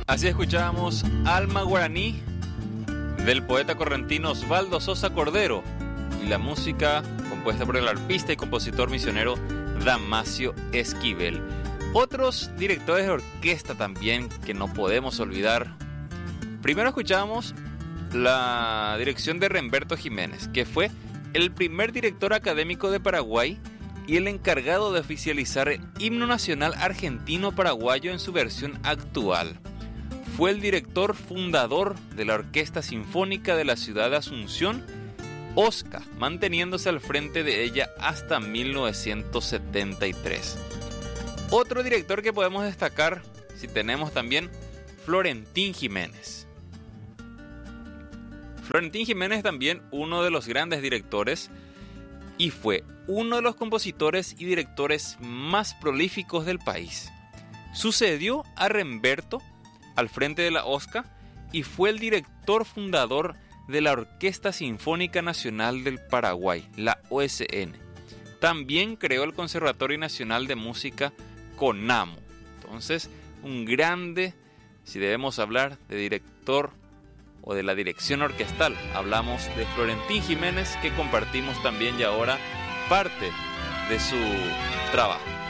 Así escuchábamos Alma Guaraní del poeta correntino Osvaldo Sosa Cordero y la música compuesta por el arpista y compositor misionero Damasio Esquivel. Otros directores de orquesta también que no podemos olvidar. Primero escuchamos la dirección de Remberto Jiménez, que fue el primer director académico de Paraguay y el encargado de oficializar el himno nacional argentino-paraguayo en su versión actual. Fue el director fundador de la Orquesta Sinfónica de la ciudad de Asunción, OSCA, manteniéndose al frente de ella hasta 1973. Otro director que podemos destacar, si tenemos también, Florentín Jiménez. Florentín Jiménez también uno de los grandes directores y fue uno de los compositores y directores más prolíficos del país. Sucedió a Remberto al frente de la OSCA y fue el director fundador de la Orquesta Sinfónica Nacional del Paraguay, la OSN. También creó el Conservatorio Nacional de Música CONAMO. Entonces, un grande, si debemos hablar de director o de la dirección orquestal, hablamos de Florentín Jiménez, que compartimos también y ahora parte de su trabajo.